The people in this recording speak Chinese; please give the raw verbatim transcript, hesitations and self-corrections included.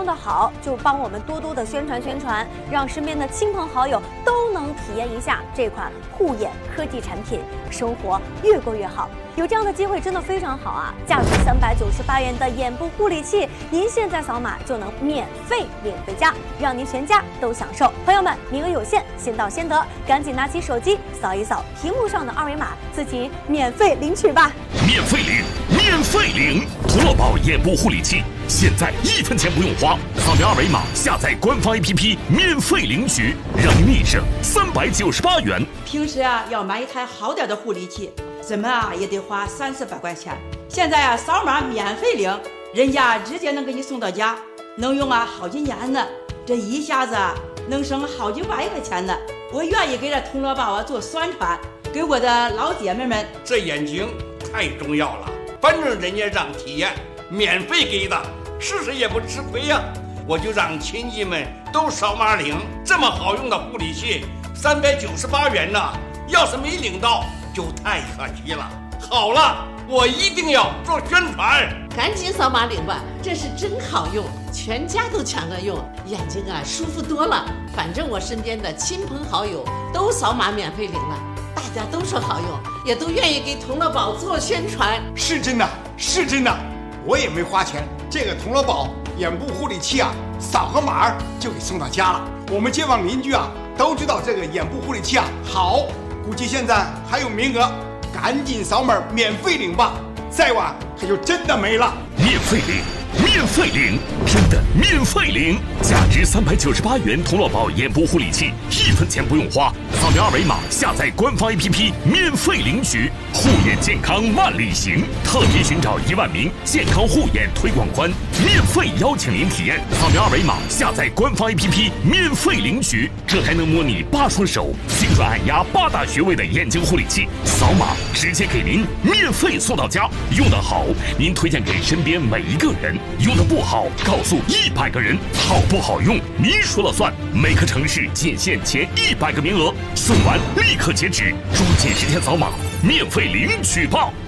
用的好，就帮我们多多的宣传宣传，让身边的亲朋好友都能体验一下这款护眼科技产品，生活越过越好。有这样的机会真的非常好啊！价值三百九十八元的眼部护理器，您现在扫码就能免费领回家，让您全家都享受。朋友们，名额有限，先到先得，赶紧拿起手机扫一扫屏幕上的二维码，自己免费领取吧！ 免费领，免费领！涂乐宝眼部护理器，现在一分钱不用花，扫描二维码下载官方 A P P 免费领取，让您立省三百九十八元。 平时啊要买一台好点的护理器，怎么啊也得花三四百块钱。现在啊扫码免费领，人家直接能给你送到家，能用啊好几年呢。这一下子啊能省好几百块钱呢。我愿意给这铜锣宝啊做宣传，给我的老姐妹们。 这眼睛太重要了，反正人家让体验，免费给的，试试也不吃亏呀。我就让亲戚们都扫码领，这么好用的护理器，三百九十八元呢，要是没领到就太可惜了。好了，我一定要做宣传， 赶紧扫码领吧，这是真好用，全家都抢着用，眼睛啊舒服多了。反正我身边的亲朋好友都扫码免费领了，大家都说好用，也都愿意给铜锣宝做宣传。 是真的，是真的，我也没花钱，这个铜锣宝眼部护理器啊，扫个码就给送到家了。我们街坊邻居啊都知道这个眼部护理器啊好，估计现在还有名额，赶紧扫码免费领吧，再晚它就真的没了。 免费领，免费领，真的免费领！价值三百九十八元铜锣宝眼部护理器，一分钱不用花，扫描二维码下载官方 A P P 免费领取。护眼健康万里行，特别寻找一万名健康护眼推广官，免费邀请您体验。扫描二维码下载官方 A P P 免费领取，这还能模拟八双手、精准按压八大穴位的眼睛护理器，扫码直接给您免费送到家。用得好，您推荐给身边每一个人；用得不好，告诉一百个人。好不好用，您说了算。每个城市仅限前一百个名额，送完立刻截止，抓紧时间扫码，免费领取吧。